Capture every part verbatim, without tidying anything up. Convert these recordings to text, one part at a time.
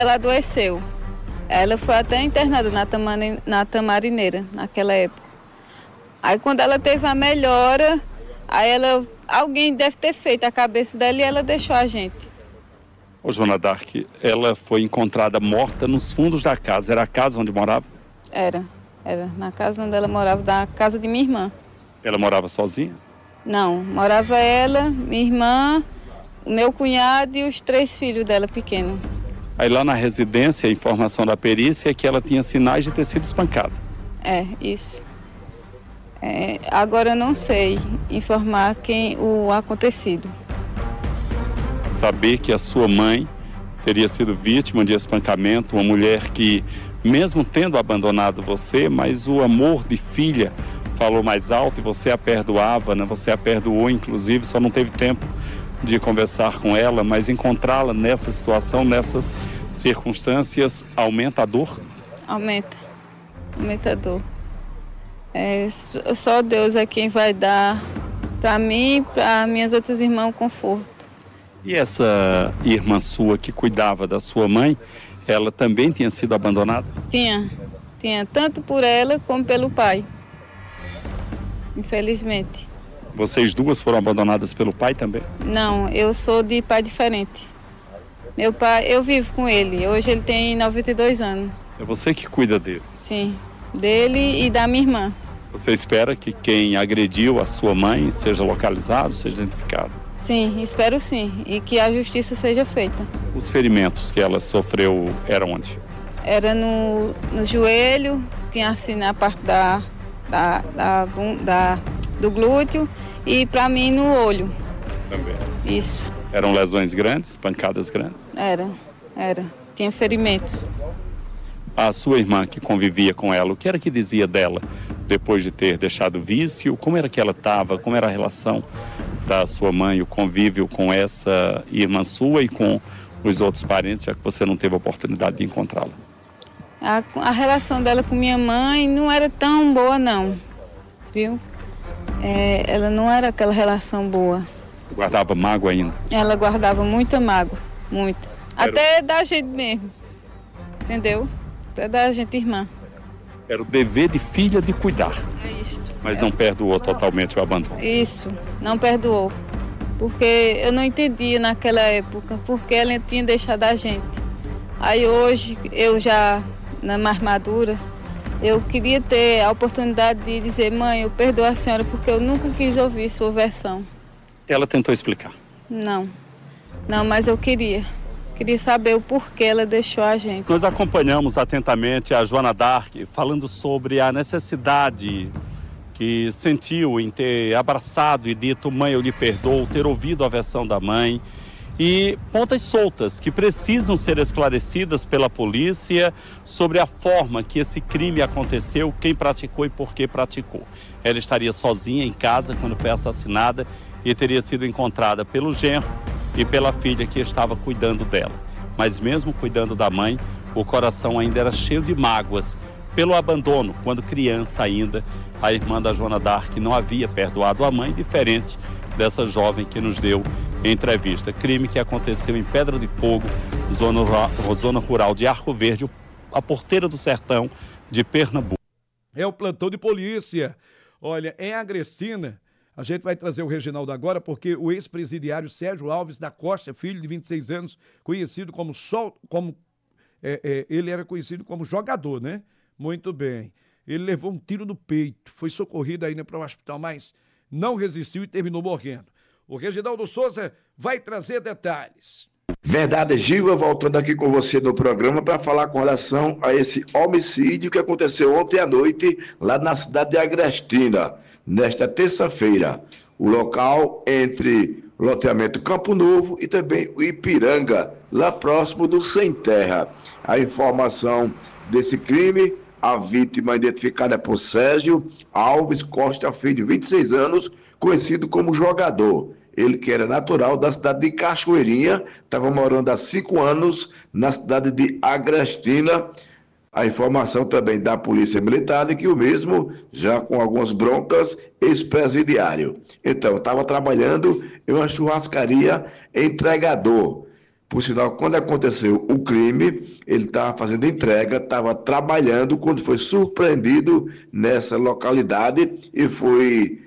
Ela adoeceu. Ela foi até internada na, tamari, na Tamarineira, naquela época. Aí quando ela teve a melhora, aí ela, alguém deve ter feito a cabeça dela e ela deixou a gente. Ô, Joana d'Arc, ela foi encontrada morta nos fundos da casa. Era a casa onde morava? Era, era na casa onde ela morava, na casa de minha irmã. Ela morava sozinha? Não, morava ela, minha irmã, o meu cunhado e os três filhos dela pequenos. Aí lá na residência, a informação da perícia é que ela tinha sinais de ter sido espancada. É, isso. É, agora eu não sei informar quem o acontecido. Saber que a sua mãe teria sido vítima de espancamento, uma mulher que, mesmo tendo abandonado você, mas o amor de filha falou mais alto e você a perdoava, né? Você a perdoou, inclusive, só não teve tempo de conversar com ela, mas encontrá-la nessa situação, nessas circunstâncias, aumenta a dor? Aumenta, aumenta a dor. É, só Deus é quem vai dar para mim e para minhas outras irmãs conforto. E essa irmã sua que cuidava da sua mãe, ela também tinha sido abandonada? Tinha, tinha tanto por ela como pelo pai, infelizmente. Vocês duas foram abandonadas pelo pai também? Não, eu sou de pai diferente. Meu pai, eu vivo com ele, hoje ele tem noventa e dois anos. É você que cuida dele? Sim, dele e da minha irmã. Você espera que quem agrediu a sua mãe seja localizado, seja identificado? Sim, espero sim, e que a justiça seja feita. Os ferimentos que ela sofreu eram onde? Era no, no joelho, tinha assim na parte da, da, da, da, do glúteo e para mim no olho. Também. Isso. Eram lesões grandes, pancadas grandes? Era, era. Tinha ferimentos. A sua irmã que convivia com ela, o que era que dizia dela depois de ter deixado o vício? Como era que ela estava? Como era a relação da sua mãe, o convívio com essa irmã sua e com os outros parentes, já que você não teve a oportunidade de encontrá-la? A, a relação dela com minha mãe não era tão boa, não, viu? É, ela não era aquela relação boa. Guardava mágoa ainda? Ela guardava muita mágoa, muita. Era... Até da gente mesmo, entendeu? Até da gente irmã. Era o dever de filha de cuidar. É isso. Mas é. não perdoou totalmente o abandono. Isso, não perdoou. Porque eu não entendia naquela época porque ela tinha deixado a gente. Aí hoje, eu já, na mais madura, eu queria ter a oportunidade de dizer: mãe, eu perdoo a senhora porque eu nunca quis ouvir sua versão. Ela tentou explicar? Não, não, mas eu queria. Queria saber o porquê ela deixou a gente. Nós acompanhamos atentamente a Joana d'Arc falando sobre a necessidade que sentiu em ter abraçado e dito: mãe, eu lhe perdoo, ter ouvido a versão da mãe. E pontas soltas que precisam ser esclarecidas pela polícia sobre a forma que esse crime aconteceu, quem praticou e por que praticou. Ela estaria sozinha em casa quando foi assassinada e teria sido encontrada pelo genro e pela filha que estava cuidando dela. Mas mesmo cuidando da mãe, o coração ainda era cheio de mágoas pelo abandono, quando criança ainda. A irmã da Joana d'Arc não havia perdoado a mãe, diferente dessa jovem que nos deu entrevista. Crime que aconteceu em Pedra de Fogo, zona, zona rural de Arco Verde, a Porteira do Sertão de Pernambuco. É o plantão de polícia. Olha, em Agrestina, a gente vai trazer o Reginaldo agora, porque o ex-presidiário Sérgio Alves da Costa, filho de vinte e seis anos, conhecido como Sol, como é, é, ele era conhecido como jogador, né? Muito bem. Ele levou um tiro no peito, foi socorrido ainda para o hospital, mas não resistiu e terminou morrendo. O Reginaldo Souza vai trazer detalhes. Verdade, Gilva, voltando aqui com você no programa para falar com relação a esse homicídio que aconteceu ontem à noite lá na cidade de Agrestina, nesta terça-feira. O local entre o loteamento Campo Novo e também o Ipiranga, lá próximo do Sem Terra. A informação desse crime: a vítima identificada por Sérgio Alves Costa Filho, de vinte e seis anos, conhecido como jogador. Ele que era natural da cidade de Cachoeirinha, estava morando há cinco anos na cidade de Agrestina. A informação também da Polícia Militar de que o mesmo, já com algumas broncas, ex-presidiário. Então, estava trabalhando em uma churrascaria entregador. Por sinal, quando aconteceu o crime, ele estava fazendo entrega, estava trabalhando, quando foi surpreendido nessa localidade e foi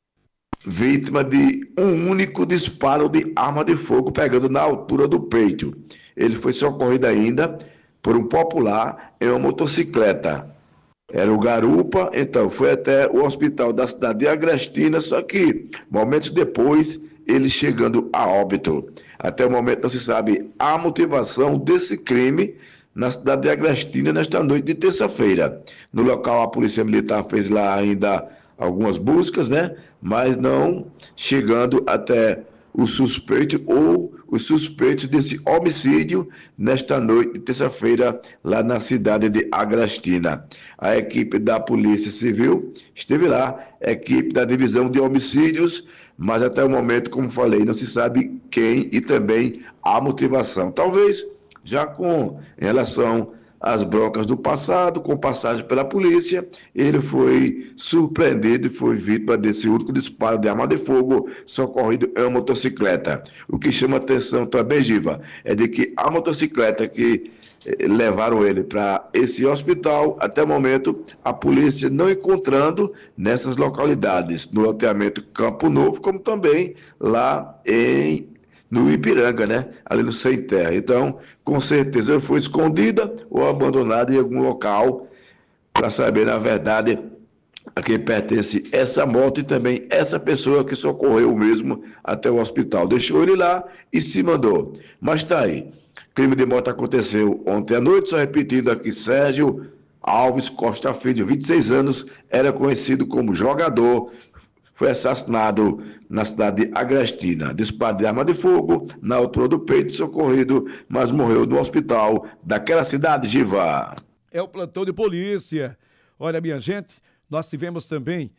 vítima de um único disparo de arma de fogo pegando na altura do peito. Ele foi socorrido ainda por um popular em uma motocicleta. Era o garupa, então foi até o hospital da cidade de Agrestina, só que momentos depois ele chegando a óbito. Até o momento não se sabe a motivação desse crime na cidade de Agrestina nesta noite de terça-feira. No local a polícia militar fez lá ainda algumas buscas, né? Mas não chegando até o suspeito ou os suspeitos desse homicídio nesta noite de terça-feira lá na cidade de Agrestina. A equipe da Polícia Civil esteve lá, equipe da Divisão de Homicídios, mas até o momento, como falei, não se sabe quem e também a motivação. Talvez já com em relação às broncas do passado, com passagem pela polícia, ele foi surpreendido e foi vítima desse único disparo de arma de fogo socorrido em uma motocicleta. O que chama atenção também, Giva, é de que a motocicleta que eh, levaram ele para esse hospital, até o momento, a polícia não encontrando nessas localidades, no loteamento Campo Novo, como também lá em no Ipiranga, né? Ali no Sem Terra. Então, com certeza, ele foi escondida ou abandonada em algum local para saber, na verdade, a quem pertence essa moto e também essa pessoa que socorreu mesmo até o hospital. Deixou ele lá e se mandou. Mas tá aí. Crime de moto aconteceu ontem à noite, só repetindo aqui, Sérgio Alves Costa Filho, vinte e seis anos, era conhecido como jogador, foi assassinado na cidade de Agrestina. Disparo de arma de fogo na altura do peito, socorrido, mas morreu no hospital daquela cidade, Giva. É o plantão de polícia. Olha, minha gente, nós tivemos também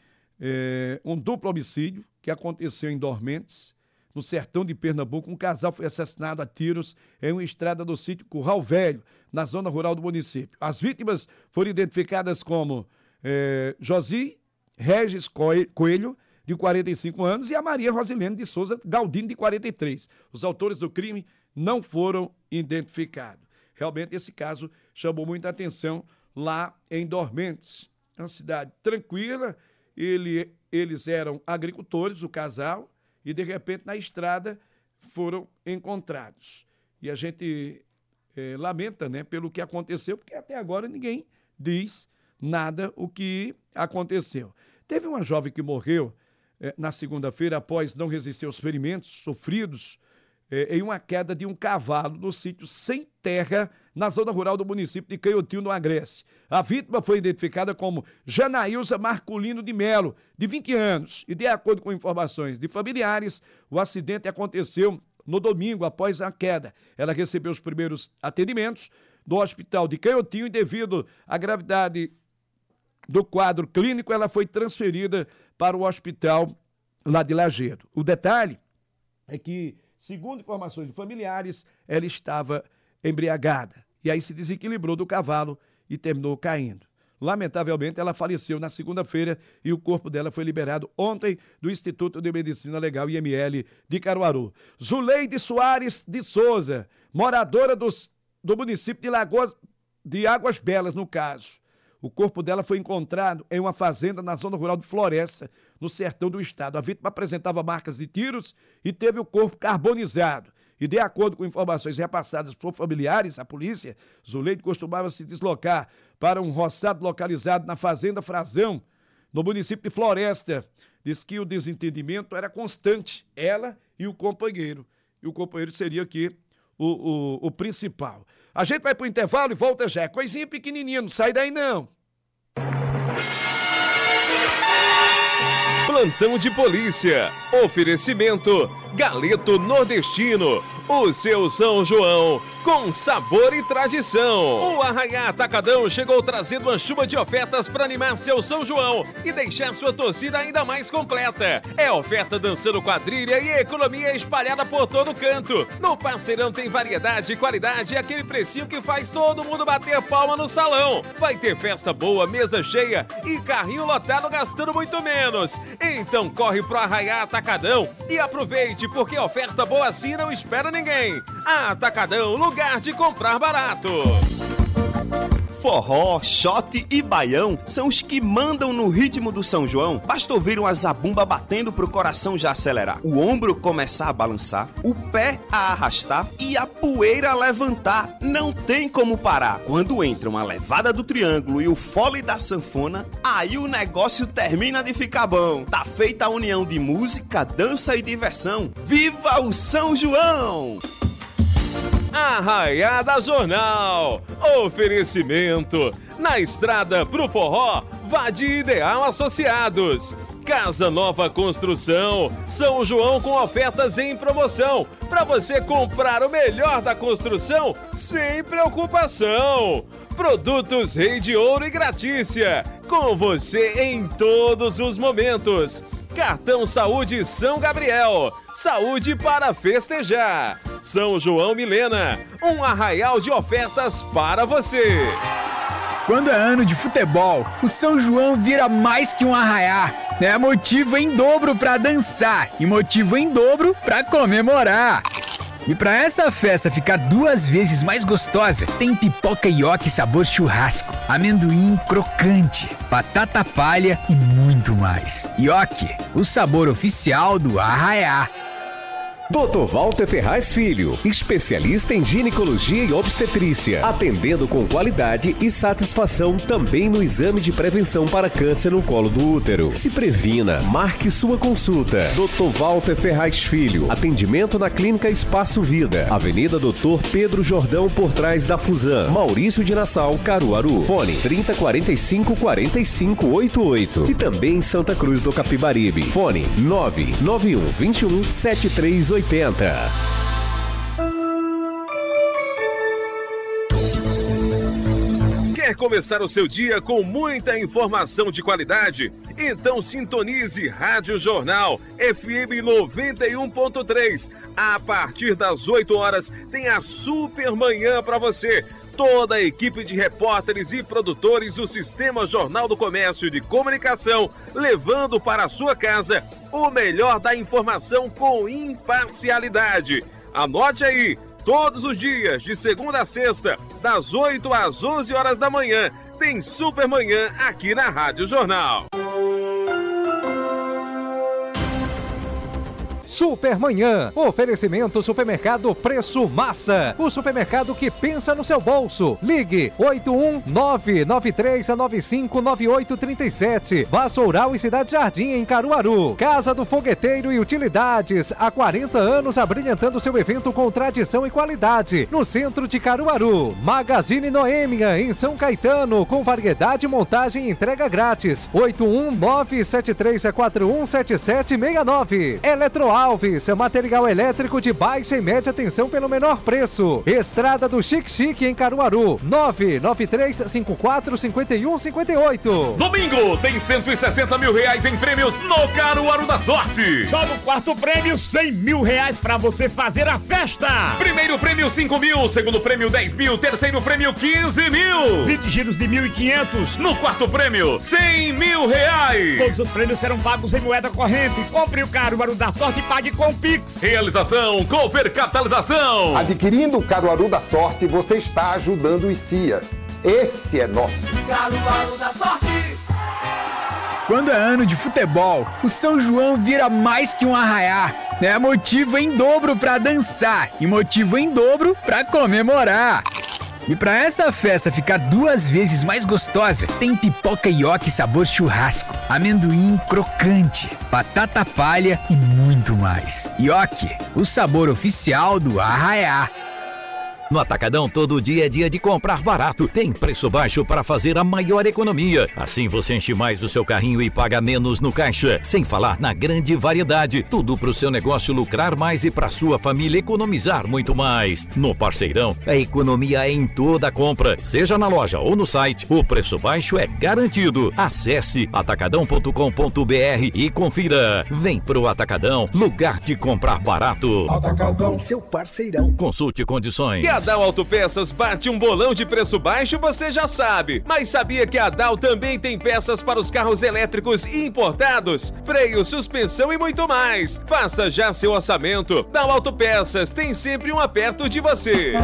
é, um duplo homicídio que aconteceu em Dormentes, no sertão de Pernambuco. Um casal foi assassinado a tiros em uma estrada do sítio Curral Velho, na zona rural do município. As vítimas foram identificadas como é, Josi Regis Coelho, de quarenta e cinco anos, e a Maria Rosilene de Souza Galdino, de quarenta e três. Os autores do crime não foram identificados. Realmente, esse caso chamou muita atenção lá em Dormentes. Uma cidade tranquila, ele, eles eram agricultores, o casal, e de repente na estrada foram encontrados. E a gente é, lamenta, né, pelo que aconteceu, porque até agora ninguém diz nada o que aconteceu. Teve uma jovem que morreu eh, na segunda-feira após não resistir aos ferimentos sofridos eh, em uma queda de um cavalo no sítio Sem Terra, na zona rural do município de Canhotinho, no Agreste. A vítima foi identificada como Janaílza Marculino de Melo, de vinte anos, e de acordo com informações de familiares, o acidente aconteceu no domingo após a queda. Ela recebeu os primeiros atendimentos do hospital de Canhotinho e, devido à gravidade do quadro clínico, ela foi transferida para o hospital lá de Lajeado. O detalhe é que, segundo informações de familiares, ela estava embriagada e aí se desequilibrou do cavalo e terminou caindo. Lamentavelmente, ela faleceu na segunda-feira e o corpo dela foi liberado ontem do Instituto de Medicina Legal I M L de Caruaru. Zuleide Soares de Souza, moradora dos, do município de Lagoas, de Águas Belas, no caso. O corpo dela foi encontrado em uma fazenda na zona rural de Floresta, no sertão do estado. A vítima apresentava marcas de tiros e teve o corpo carbonizado. E, de acordo com informações repassadas por familiares à polícia, Zuleide costumava se deslocar para um roçado localizado na fazenda Frazão, no município de Floresta. Diz que o desentendimento era constante, ela e o companheiro. E o companheiro seria aqui o, o, o principal. A gente vai pro intervalo e volta já. Coisinha pequenininha, não sai daí não. Plantão de polícia. Oferecimento Galeto Nordestino. O seu São João com sabor e tradição. O Arraiá Atacadão chegou trazendo uma chuva de ofertas para animar seu São João e deixar sua torcida ainda mais completa. É oferta dançando quadrilha e economia espalhada por todo canto. No Parceirão tem variedade e qualidade e aquele precinho que faz todo mundo bater palma no salão. Vai ter festa boa, mesa cheia e carrinho lotado gastando muito menos. Então corre pro Arraiá Atacadão e aproveite, porque oferta boa assim não espera ninguém. Atacadão, lugar de comprar barato. Forró, shot e baião são os que mandam no ritmo do São João. Basta ouvir uma zabumba batendo pro coração já acelerar, o ombro começar a balançar, o pé a arrastar e a poeira a levantar. Não tem como parar. Quando entra uma levada do triângulo e o fole da sanfona, aí o negócio termina de ficar bom. Tá feita a união de música, dança e diversão. Viva o São João! Arraiada Jornal. Oferecimento. Na estrada pro forró, vá de Ideal Associados. Casa Nova Construção. São João com ofertas em promoção. Para você comprar o melhor da construção sem preocupação. Produtos Rei de Ouro e Gratícia. Com você em todos os momentos. Cartão Saúde São Gabriel. Saúde para festejar. São João Milena. Um arraial de ofertas para você. Quando é ano de futebol, o São João vira mais que um arraiá. É motivo em dobro para dançar e motivo em dobro para comemorar. E para essa festa ficar duas vezes mais gostosa, tem pipoca ioki sabor churrasco, amendoim crocante, batata palha e muito mais. Ioki, o sabor oficial do arraiá. doutor Walter Ferraz Filho, especialista em ginecologia e obstetrícia, atendendo com qualidade e satisfação também no exame de prevenção para câncer no colo do útero. Se previna, marque sua consulta. doutor Walter Ferraz Filho, atendimento na Clínica Espaço Vida, Avenida doutor Pedro Jordão, por trás da Fusan, Maurício de Nassau, Caruaru. Fone trinta, quarenta e cinco, quarenta e cinco, oitenta e oito. E também em Santa Cruz do Capibaribe. Fone nove nove um, vinte e um, setenta e três oitenta. Quer começar o seu dia com muita informação de qualidade? Então sintonize Rádio Jornal F M noventa e um ponto três. A partir das oito horas tem a Super Manhã para você. Toda a equipe de repórteres e produtores do Sistema Jornal do Comércio de Comunicação, levando para a sua casa o melhor da informação com imparcialidade. Anote aí, todos os dias, de segunda a sexta, das oito às onze horas da manhã, tem Super Manhã aqui na Rádio Jornal. Supermanhã, oferecimento Supermercado Preço Massa, o supermercado que pensa no seu bolso. Ligue oito um nove nove três nove cinco nove oito três sete. Vassoural e Cidade Jardim em Caruaru. Casa do Fogueteiro e Utilidades, há quarenta anos abrilhantando seu evento com tradição e qualidade, no centro de Caruaru. Magazine Noêmia em São Caetano, com variedade, montagem e entrega grátis. oito um nove sete três quatro um sete sete seis nove. Eletroal Alves, material elétrico de baixa e média tensão pelo menor preço. Estrada do Chique Chique em Caruaru, nove nove três cinco quatro cinco um cinco oito. Domingo tem cento e sessenta mil reais em prêmios no Caruaru da Sorte. Só no quarto prêmio, cem mil reais pra você fazer a festa. Primeiro prêmio, cinco mil. Segundo prêmio, dez mil. Terceiro prêmio, quinze mil. vinte giros de mil e quinhentos. No quarto prêmio, cem mil reais. Todos os prêmios serão pagos em moeda corrente. Compre o Caruaru da Sorte e pague com Pix. Realização Cover Capitalização. Adquirindo o Caruaru da Sorte, você está ajudando o C I A. Esse é nosso. Caruaru da Sorte. Quando é ano de futebol, o São João vira mais que um arraiá. É motivo em dobro para dançar e motivo em dobro para comemorar. E para essa festa ficar duas vezes mais gostosa, tem pipoca ioki sabor churrasco, amendoim crocante, batata palha e muito mais. Ioki, o sabor oficial do arraiá. No Atacadão, todo dia é dia de comprar barato. Tem preço baixo para fazer a maior economia. Assim você enche mais o seu carrinho e paga menos no caixa. Sem falar na grande variedade. Tudo para o seu negócio lucrar mais e para sua família economizar muito mais. No Parceirão, a economia é em toda a compra. Seja na loja ou no site, o preço baixo é garantido. Acesse atacadão ponto com ponto br e confira. Vem pro Atacadão, lugar de comprar barato. Atacadão, seu parceirão. Consulte condições. E a A Dal Autopeças bate um bolão de preço baixo, você já sabe. Mas sabia que a Dal também tem peças para os carros elétricos importados? Freio, suspensão e muito mais. Faça já seu orçamento. Dal Autopeças tem sempre um aperto de você.